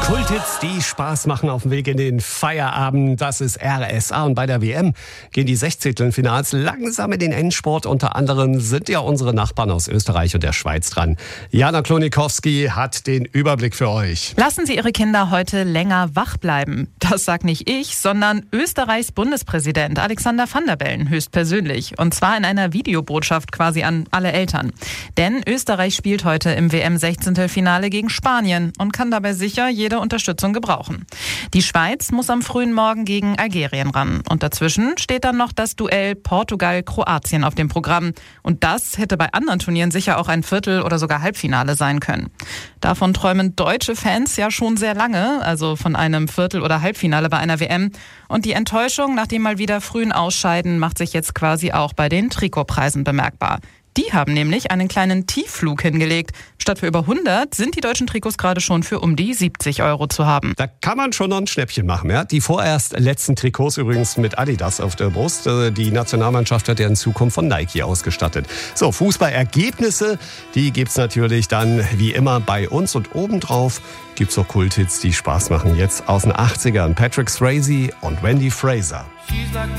Kulthits, die Spaß machen auf dem Weg in den Feierabend. Das ist RSA. Und bei der WM gehen die 16. langsam in den Endsport. Unter anderem sind ja unsere Nachbarn aus Österreich und der Schweiz dran. Jana Klonikowski hat den Überblick für euch. Lassen Sie Ihre Kinder heute länger wach bleiben. Das sagt nicht ich, sondern Österreichs Bundespräsident Alexander Van der Bellen höchstpersönlich. Und zwar in einer Videobotschaft quasi an alle Eltern. Denn Österreich spielt heute im WM-16. gegen Spanien und kann dabei sicher jede Unterstützung gebrauchen. Die Schweiz muss am frühen Morgen gegen Algerien ran. Und dazwischen steht dann noch das Duell Portugal-Kroatien auf dem Programm. Und das hätte bei anderen Turnieren sicher auch ein Viertel- oder sogar Halbfinale sein können. Davon träumen deutsche Fans ja schon sehr lange, also von einem Viertel- oder Halbfinale bei einer WM. Und die Enttäuschung nach dem mal wieder frühen Ausscheiden macht sich jetzt quasi auch bei den Trikotpreisen bemerkbar. Die haben nämlich einen kleinen Tiefflug hingelegt. Statt für über 100 sind die deutschen Trikots gerade schon für um die 70 € zu haben. Da kann man schon noch ein Schnäppchen machen. Ja? Die vorerst letzten Trikots übrigens mit Adidas auf der Brust. Die Nationalmannschaft wird ja in Zukunft von Nike ausgestattet. So, Fußballergebnisse, die gibt's natürlich dann wie immer bei uns. Und obendrauf gibt's auch Kulthits, die Spaß machen. Jetzt aus den 80ern. Patrick Swayze und Wendy Fraser.